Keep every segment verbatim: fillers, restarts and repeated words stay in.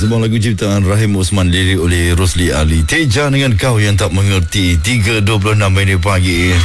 Sebuah lagu ciptaan Rahim Osman, lirik oleh Rosli Ali. Teja dengan kau yang tak mengerti. Tiga dua puluh enam minit pagi.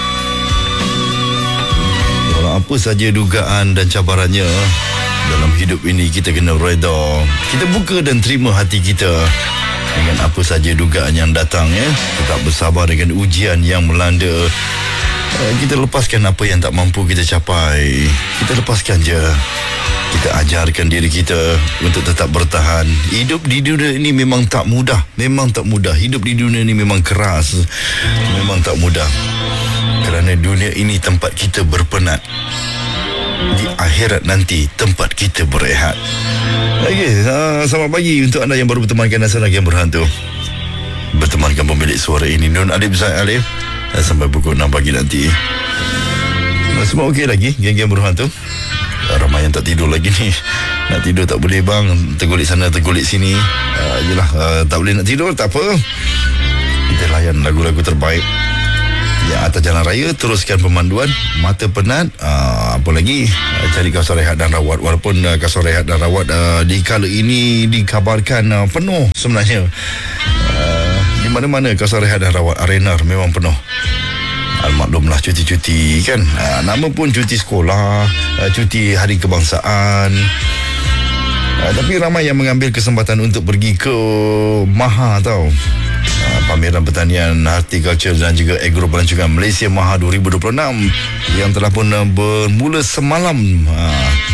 Walau apa saja dugaan dan cabarannya dalam hidup ini, kita kena reda. Kita buka dan terima hati kita dengan apa saja dugaan yang datang, ya. Tetap bersabar dengan ujian yang melanda. Kita lepaskan apa yang tak mampu kita capai. Kita lepaskan je. Kita ajarkan diri kita untuk tetap bertahan. Hidup di dunia ini memang tak mudah. Memang tak mudah. Hidup di dunia ini memang keras. Memang tak mudah. Kerana dunia ini tempat kita berpenat. Di akhirat nanti tempat kita berehat. Okey, uh, selamat pagi untuk anda yang baru bertemankan Asal Lagi Yang Berhantu. Bertemankan pemilik suara ini, Nun Alif Zaid Alif, sampai pukul enam pagi nanti. uh, Semua okey lagi, geng-geng berhantu? uh, Ramai yang tak tidur lagi ni. Nak tidur tak boleh bang, tergulik sana tergulik sini. uh, Yelah, uh, tak boleh nak tidur, tak apa. Kita layan lagu-lagu terbaik ya, atas jalan raya. Teruskan pemanduan. Mata penat, uh, apa lagi, uh, cari kawasan rehat dan rawat. Walaupun uh, kawasan rehat dan rawat uh, di kala ini dikabarkan uh, penuh sebenarnya. uh, Di mana-mana kawasan rehat dan rawat arena memang penuh. Almaklumlah cuti-cuti kan, uh, nama pun cuti sekolah, uh, cuti hari kebangsaan. uh, Tapi ramai yang mengambil kesempatan untuk pergi ke Maha tau. Uh, pameran pertanian, horticulture dan juga agro pelancongan Malaysia Maha dua ribu dua puluh enam yang telah pun uh, bermula semalam. uh,